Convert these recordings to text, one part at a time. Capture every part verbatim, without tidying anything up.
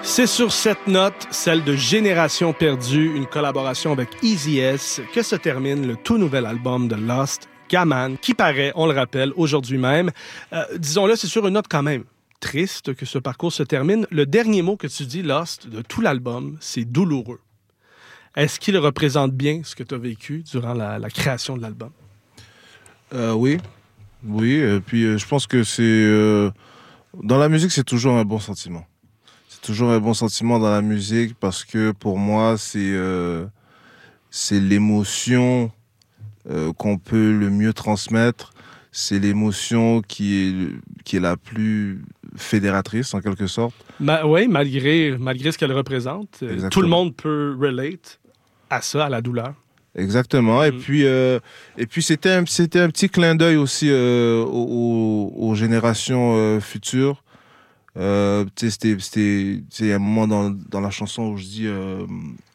C'est sur cette note, celle de Génération perdue, une collaboration avec Easy S, que se termine le tout nouvel album de Lost, Gaman, qui paraît, on le rappelle, aujourd'hui même. Euh, disons-le, c'est sur une note quand même triste que ce parcours se termine. Le dernier mot que tu dis, Lost, de tout l'album, c'est douloureux. Est-ce qu'il représente bien ce que tu as vécu durant la, la création de l'album? Euh, oui, oui. Et puis, euh, je pense que c'est... Euh, dans la musique, c'est toujours un bon sentiment. Toujours un bon sentiment dans la musique parce que pour moi, c'est euh, c'est l'émotion euh, qu'on peut le mieux transmettre. C'est l'émotion qui est, qui est la plus fédératrice, en quelque sorte. Ma- oui, malgré, malgré ce qu'elle représente. Exactement. Tout le monde peut relate à ça, à la douleur. Exactement. Et Mm. puis, euh, et puis c'était, un, c'était un petit clin d'œil aussi euh, aux, aux générations euh, futures. Euh, tu sais, c'était, c'était, tu sais, un moment dans, dans la chanson où je dis euh,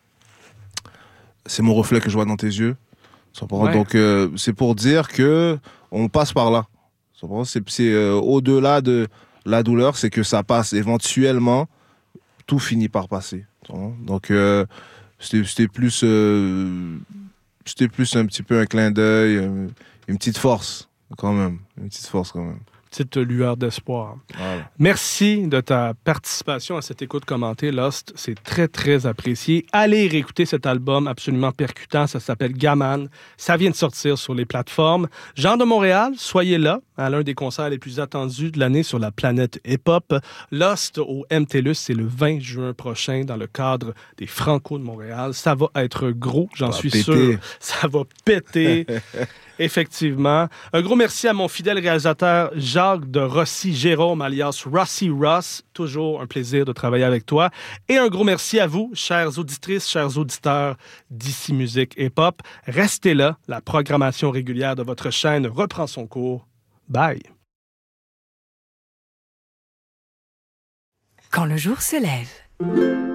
c'est mon reflet que je vois dans tes yeux. Ouais. Donc euh, c'est pour dire que on passe par là. C'est, c'est euh, au-delà de la douleur, c'est que ça passe éventuellement, tout finit par passer. Donc euh, c'était, c'était plus, euh, c'était plus un petit peu un clin d'œil, une petite force quand même, une petite force quand même. Petite lueur d'espoir. Voilà. Merci de ta participation à cette écoute commentée, Lost. C'est très, très apprécié. Allez réécouter cet album absolument percutant. Ça s'appelle Gaman. Ça vient de sortir sur les plateformes. Jean de Montréal, soyez là à l'un des concerts les plus attendus de l'année sur la planète hip-hop. Lost au M T L U S, c'est le vingt juin prochain dans le cadre des Franco de Montréal. Ça va être gros, j'en suis péter. sûr. Ça va péter. Effectivement. Un gros merci à mon fidèle réalisateur Jacques de Rossi-Jérôme, alias Rossi Ross. Toujours un plaisir de travailler avec toi. Et un gros merci à vous, chères auditrices, chers auditeurs d'Ici Musique et Pop. Restez là. La programmation régulière de votre chaîne reprend son cours. Bye. Quand le jour se lève.